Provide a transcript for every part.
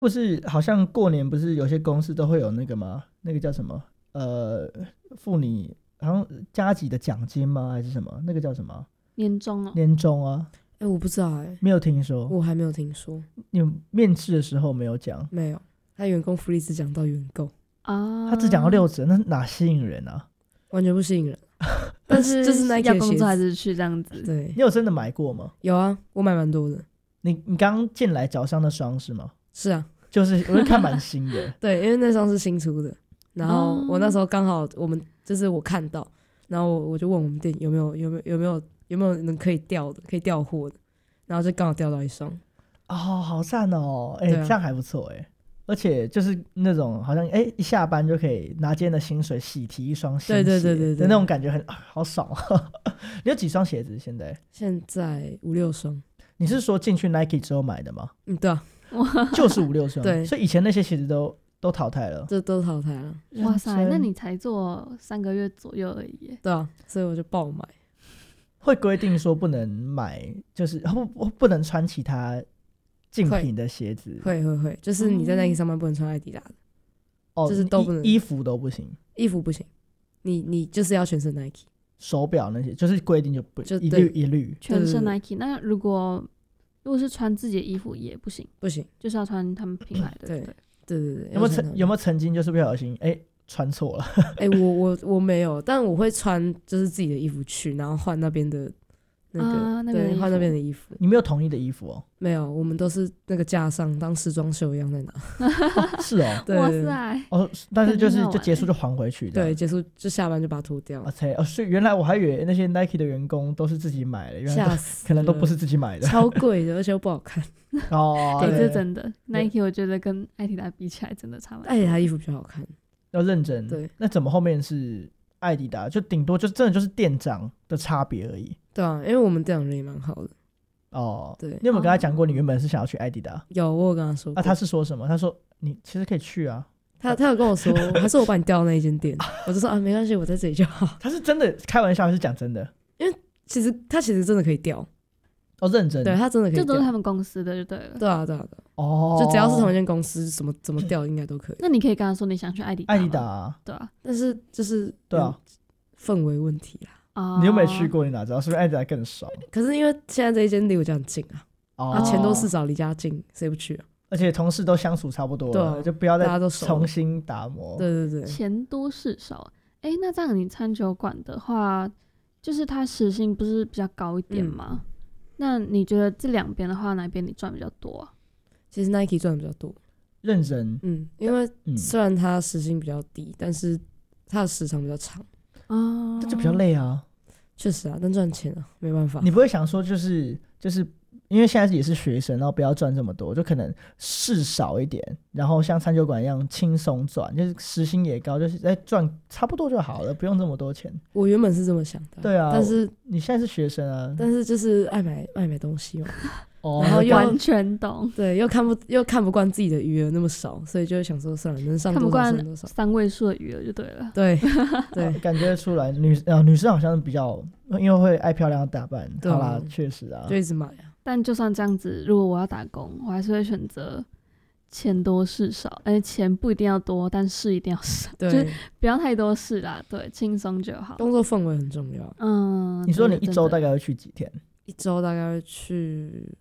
不是好像过年不是有些公司都会有那个吗？那个叫什么？付你好像加急的奖金吗？还是什么？那个叫什么？ 年终哦。 年终啊？ 我不知道没有听说。 我还没有听说。 你面试的时候没有讲？ 没有，他员工福利只讲到员工啊， 他只讲到6折，那哪吸引人啊？ 完全不吸引人。但是就是 Nike 要的鞋子工作还是去这样子？ 对， 你有真的买过吗？ 有啊，我买蛮多的。 你刚进来脚上的双是吗？ 是啊， 就是我就看蛮新的。 对，因为那双是新出的，然后我那时候刚好就是我看到，然后我就问我们店有没有能可以调的，可以调货的，然后就刚好调到一双。 哦，好赞哦！ 对啊这样还不错哎。而且就是那种好像一下班就可以拿今天的薪水喜提一双新鞋， 对的那种感觉好爽啊！你有几双鞋子现在？ 现在5-6双。 你是说进去 Nike 之后买的吗？ 对啊， 就是5-6双。 对， 所以以前那些鞋子都淘汰了。 这都淘汰了。 哇塞，那你才做3个月左右而已耶。 对啊，所以我就爆买。 会规定说不能买，就是不能穿其他竞品的鞋子。 会，就是你在 Nike 上班不能穿艾迪达的。就是都不能， 衣服都不行。 衣服不行，你就是要全身 Nike。 手表那些就是规定就一律全身 Nike。那如果是穿自己的衣服也不行， 就是要穿他们品牌的。 对。 有没有曾经就是不小心穿错了？ 我没有，但我会穿就是自己的衣服去，然后换那边的对，换那边的衣服。 你没有统一的衣服哦？ 没有，我们都是那个架上当时装秀一样在拿。 是哦， 对， 哇塞， 但是就结束就还回去的。 对，结束就下班就把它脱掉。 所以原来我还以为那些 Nike 的员工都是自己买的，原来可能都不是自己买的， 超贵的，而且又不好看。 对，这真的 Nike 我觉得跟艾迪达比起来真的差蛮多。 艾迪达衣服比较好看， 要认真。 对， 那怎么后面是艾迪达？就顶多就真的就是店长的差别而已。 对啊，因为我们店长人也蛮好的。 对，你有没有跟他讲过你原本是想要去艾迪达？ 有，我有跟他说过。 他是说什么？他说你其实可以去啊。 他有跟我说，还是我把你调到那一间店。我就说没关系，我在这里就好。 他是真的开玩笑还是讲真的？ 因为他其实真的可以调。 认真。 对，他真的可以调， 这都是他们公司的就对了。 对啊。就只要是同一间公司，怎么调应该都可以。 那你可以跟他说你想去艾迪达。对啊。 但是就是对啊， 氛围问题啦。 你又没去过，你哪知道？是不是艾迪达更爽？ 可是因为现在这一间离我家很近啊，钱多事少，离家近，谁不去啊？ 而且同事都相处差不多了，就不要再重新打磨。 对， 钱多事少。那这样你餐酒馆的话，就是它时薪不是比较高一点吗？那你觉得这两边的话，哪边你赚比较多啊？ 其实 Nike 赚的比较多。 认真。 因为虽然它时薪比较低，但是它的时长比较长。 这就比较累啊。 确实啊，但赚钱啊，没办法。 你不会想说就是因为现在也是学生，然后不要赚这么多，就可能事少一点，然后像餐酒馆一样轻松赚，就是时薪也高，就是赚差不多就好了，不用这么多钱。 我原本是这么想的。 对啊， 但是你现在是学生啊。 但是就是爱买东西嘛。 然后又完全懂。 对，又看不惯自己的余额那么少，所以就会想说算了，能上多少算多少。 看不惯3位数的余额就对了。 对感觉出来女生好像比较因为会爱漂亮打扮。好啦，确实啊， 就一直买啊。 但就算这样子，如果我要打工，我还是会选择钱多事少。钱不一定要多，但事一定要少，就是不要太多事啦。对，轻松就好。 工作氛围很重要。 你说你一周大概会去几天？ 一周大概会去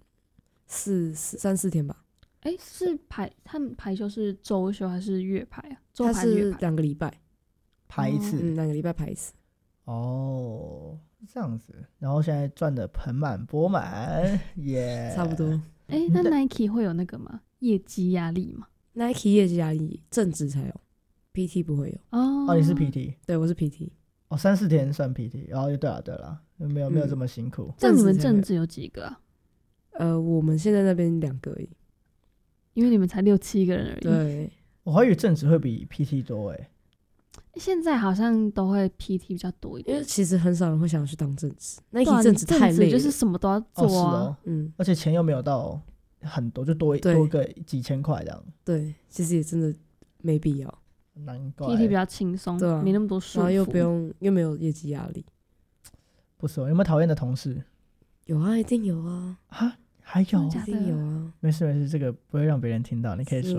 3-4天吧。 是他们排休是周休还是月排啊？周排是还是月排？ 2个礼拜排一次。 2个礼拜排一次。 这样子，然后现在赚的盆满钵满，耶， 差不多。 那 Nike 会有那个吗？业绩压力吗？ Nike 业绩压力正职才有 ，PT 不会有。 你是 PT？ 对，我是 PT。 3-4天算 PT，对了，没有这么辛苦。 那你们正职有几个啊？ 我们现在那边2个而已， 因为你们才6-7个人而已。 对， 我还以为正职会比 PT 多现在好像都会 PT 比较多一点， 因为其实很少人会想要去当正职。Nike 正职太累了， 就是什么都要做啊。 而且钱又没有到很多，就多个几千块这样。 对，其实也真的没必要。 难怪 PT 比较轻松，没那么多束缚， 然后又没有业绩压力。 不错，有没有讨厌的同事？ 有啊，一定有啊。 还有真的假的一定有啊。 没事没事，这个不会让别人听到，你可以说。